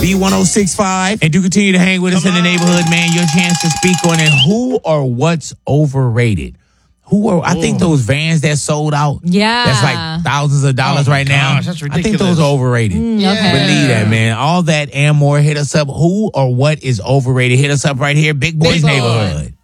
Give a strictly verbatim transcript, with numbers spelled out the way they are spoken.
B one oh six point five. And do continue to hang with us in the neighborhood, man. Your chance to speak on it. Who or what's overrated? Who are, I think those vans that sold out. Yeah. That's like thousands of dollars Oh my right now. gosh, that's I think ridiculous. those are overrated. Mm, okay. Believe that, man. All that and more. Hit us up. Who or what is overrated? Hit us up right here. Big Boys Big Boy. Neighborhood.